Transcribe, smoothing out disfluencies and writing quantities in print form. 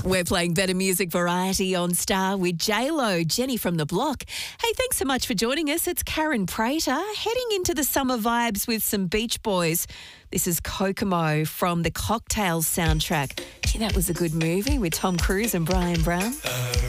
We're playing Better Music Variety on Star with J-Lo, Jenny from the Block. Hey, thanks so much for joining us. It's Karen Prater, heading into the summer vibes with some Beach Boys. This is Kokomo from the Cocktails soundtrack. Gee, that was a good movie with Tom Cruise and Brian Brown.